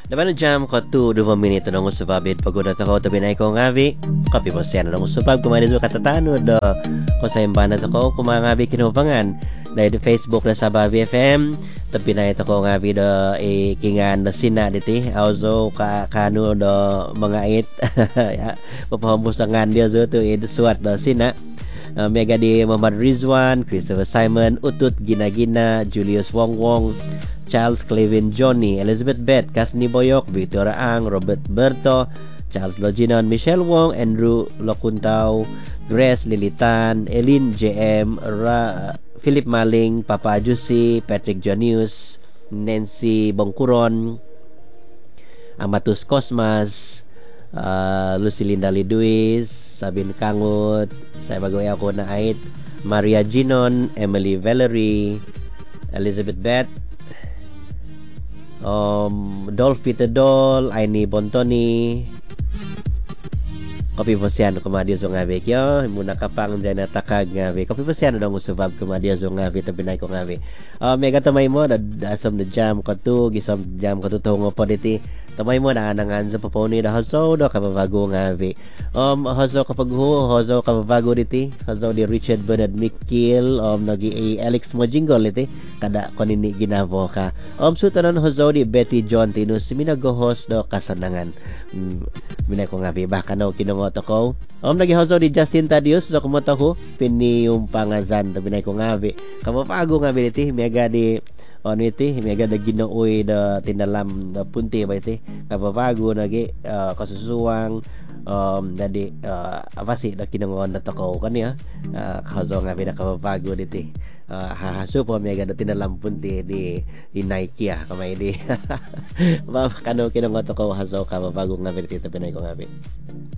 Laban na jam ko 2 minito nang usababid pagunat ako tabi na ko ngabi. Kapi mo siya nang usabab kumanis mo katatanod. Kung sa imbanat ako kumangabi kinupangan. Dahil Facebook na sa Babi FM. Tabi na ito ko ngabi kingan na sina diti. Also kano mga it. Papahambos na nga niya so to suwat na sina. Mega di Muhammad Rizwan, Christopher Simon, Utut Ginagina, Julius Wongwong, Charles Clevin Johnny, Elizabeth Beth, Kasni Boyok, Victor Ang, Robert Berto, Charles Loginon, Michelle Wong, Andrew Locuntao, Grace Lilitan, Elin JM, Philip Maling, Papa Juicy, Patrick Jonius, Nancy Bongkuron, Amatus Cosmas, Lucilinda Liduis, Sabin Kangut, saya bagay ako na ait, Maria Ginon, Emily Valerie, Elizabeth Beth, Dolph Peter Dol, Aini Bontoni, kopi posian kumadia so ngabe kyo muna kapang dyan natakag ngabe kopi posian dong usabab kumadia so ngabe tabinay ko ngabe mega tamay mo asam na jam ko tu gisam jam ko tu tungo po diti tamay mo na anangan sa paponi da haso do kababago ngabe haso kapag haso kababago diti haso di Richard Bernard Mikil nagi Alex Mojingol diti kada konini ginavo ka sutanon haso di Betty John Tinus minago-host do kasanangan minay ko ngabe baka no kinungot ako nagihaso di Justin Tadius so kumoto ko pini yung pangazan tabi na ko ngabi kapapago ngabi diti mega di iti mega da ginooy da tinalam da punti ba iti kapapago nagi kasusuwang dadi apasi da kinungon na toko kaniya kahaso ngabi na kapapago diti hahaso po mega da tinalam punti di Nike kamay di kano kinungot ako haso kapapago ngabi diti tabi na ko ngabi